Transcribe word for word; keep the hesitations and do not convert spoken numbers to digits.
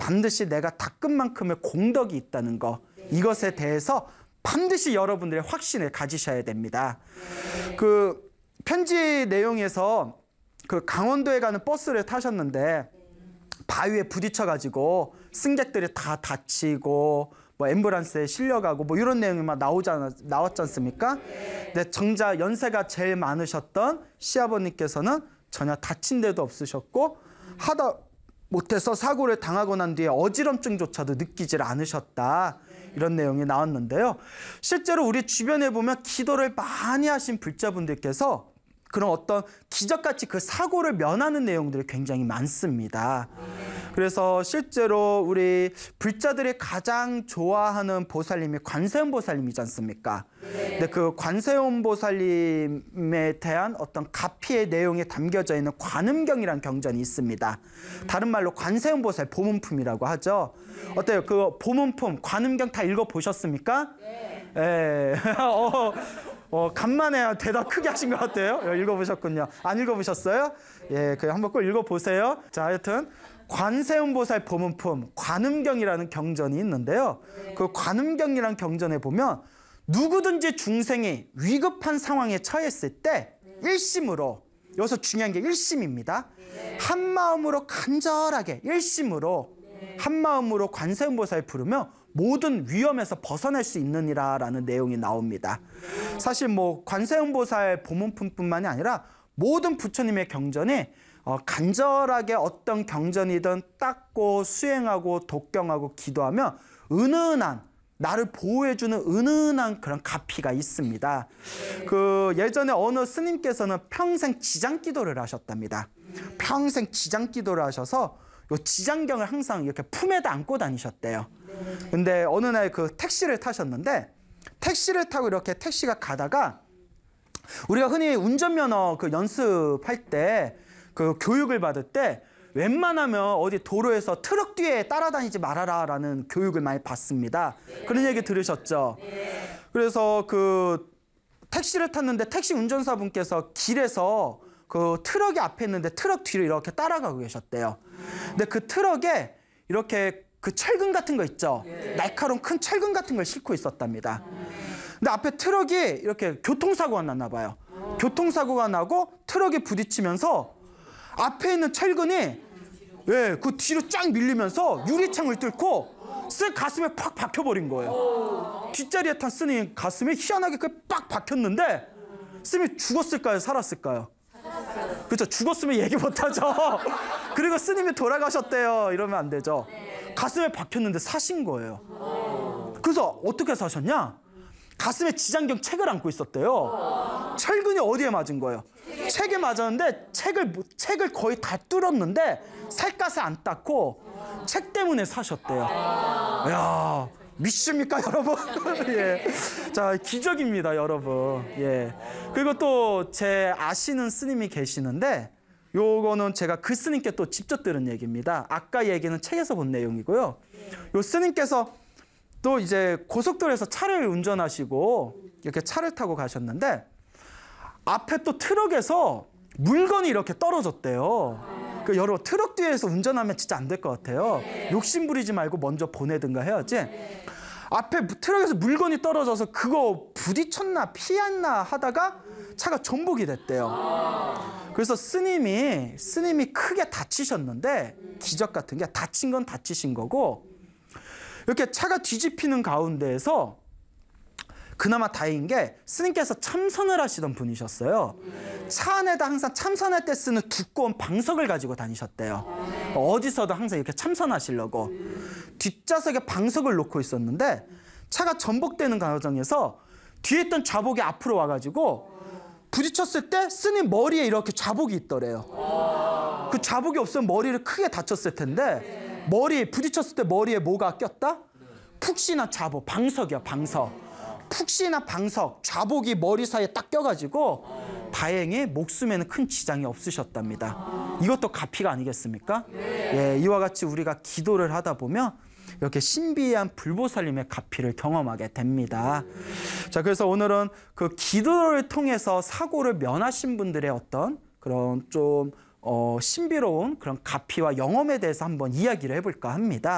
반드시 내가 닦은 만큼의 공덕이 있다는 거, 이것에 대해서 반드시 여러분들의 확신을 가지셔야 됩니다. 그 편지 내용에서 그 강원도에 가는 버스를 타셨는데 바위에 부딪혀가지고 승객들이 다 다치고 뭐 앰뷸런스에 실려가고 뭐 이런 내용이 막 나오잖아, 나왔지 않습니까? 근데 정작 연세가 제일 많으셨던 시아버님께서는 전혀 다친 데도 없으셨고 하다 못해서 사고를 당하고 난 뒤에 어지럼증조차도 느끼질 않으셨다. 이런 내용이 나왔는데요. 실제로 우리 주변에 보면 기도를 많이 하신 불자분들께서 그런 어떤 기적같이 그 사고를 면하는 내용들이 굉장히 많습니다. 그래서 실제로 우리 불자들이 가장 좋아하는 보살님이 관세음 보살님이지 않습니까? 근데 그 관세음 보살님에 대한 어떤 가피의 내용이 담겨져 있는 관음경이라는 경전이 있습니다. 다른 말로 관세음 보살 보문품이라고 하죠. 어때요? 그 보문품, 관음경 다 읽어보셨습니까? 네. 예. 어, 어, 간만에 대답 크게 하신 것 같아요. 읽어보셨군요. 안 읽어보셨어요? 예, 그 한번 꼭 읽어보세요. 자, 하여튼 관세음보살 보문품, 관음경이라는 경전이 있는데요. 그 관음경이라는 경전에 보면 누구든지 중생이 위급한 상황에 처했을 때 일심으로, 여기서 중요한 게 일심입니다. 한 마음으로 간절하게 일심으로 한 마음으로 관세음보살 부르며 모든 위험에서 벗어날 수 있느니라 라는 내용이 나옵니다. 사실 뭐 관세음보살 보문품뿐만이 아니라 모든 부처님의 경전이 어, 간절하게 어떤 경전이든 닦고 수행하고 독경하고 기도하며 은은한, 나를 보호해주는 은은한 그런 가피가 있습니다. 그 예전에 어느 스님께서는 평생 지장기도를 하셨답니다. 평생 지장기도를 하셔서 요 지장경을 항상 이렇게 품에다 안고 다니셨대요. 근데 어느 날 그 택시를 타셨는데 택시를 타고 이렇게 택시가 가다가 우리가 흔히 운전면허 그 연습할 때 그 교육을 받을 때 웬만하면 어디 도로에서 트럭 뒤에 따라다니지 말아라 라는 교육을 많이 받습니다. 그런 얘기 들으셨죠? 그래서 그 택시를 탔는데 택시 운전사분께서 길에서 그 트럭이 앞에 있는데 트럭 뒤로 이렇게 따라가고 계셨대요. 근데 그 트럭에 이렇게 그 철근 같은 거 있죠? 날카로운 큰 철근 같은 걸 싣고 있었답니다. 근데 앞에 트럭이 이렇게 교통사고가 났나 봐요. 교통사고가 나고 트럭에 부딪히면서 앞에 있는 철근이 예, 그 뒤로 쫙 밀리면서 유리창을 뚫고 쓱 가슴에 팍 박혀버린 거예요. 뒷자리에 탄 스님 가슴에 희한하게 빡 박혔는데 스님이 죽었을까요? 살았을까요? 그렇죠. 죽었으면 얘기 못하죠. 그리고 스님이 돌아가셨대요. 이러면 안 되죠. 가슴에 박혔는데 사신 거예요. 그래서 어떻게 사셨냐? 가슴에 지장경 책을 안고 있었대요. 철근이 어디에 맞은 거예요? 책에 맞았는데 책을, 책을 거의 다 뚫었는데 살갗을 안 닦고 책 때문에 사셨대요. 이야, 믿습니까 여러분? 예. 자, 기적입니다 여러분. 예. 그리고 또 제 아시는 스님이 계시는데 요거는 제가 그 스님께 또 직접 들은 얘기입니다. 아까 얘기는 책에서 본 내용이고요. 요 스님께서 또 이제 고속도로에서 차를 운전하시고 이렇게 차를 타고 가셨는데 앞에 또 트럭에서 물건이 이렇게 떨어졌대요. 그 여러분 트럭 뒤에서 운전하면 진짜 안 될 것 같아요. 욕심 부리지 말고 먼저 보내든가 해야지. 앞에 트럭에서 물건이 떨어져서 그거 부딪혔나 피했나 하다가 차가 전복이 됐대요. 그래서 스님이 스님이 크게 다치셨는데 기적 같은 게 다친 건 다치신 거고 이렇게 차가 뒤집히는 가운데에서 그나마 다행인 게 스님께서 참선을 하시던 분이셨어요. 차 안에다 항상 참선할 때 쓰는 두꺼운 방석을 가지고 다니셨대요. 어디서도 항상 이렇게 참선하시려고. 뒷좌석에 방석을 놓고 있었는데 차가 전복되는 과정에서 뒤에 있던 좌복이 앞으로 와가지고 부딪혔을 때 스님 머리에 이렇게 좌복이 있더래요. 그 좌복이 없으면 머리를 크게 다쳤을 텐데 머리에 부딪혔을 때 머리에 뭐가 꼈다? 푹신한 좌복, 방석이야 방석. 푹신한 방석, 좌복이 머리 사이에 딱 껴가지고 다행히 목숨에는 큰 지장이 없으셨답니다. 이것도 가피가 아니겠습니까? 예, 이와 같이 우리가 기도를 하다 보면 이렇게 신비한 불보살님의 가피를 경험하게 됩니다. 자, 그래서 오늘은 그 기도를 통해서 사고를 면하신 분들의 어떤 그런 좀 어, 신비로운 그런 가피와 영험에 대해서 한번 이야기를 해볼까 합니다.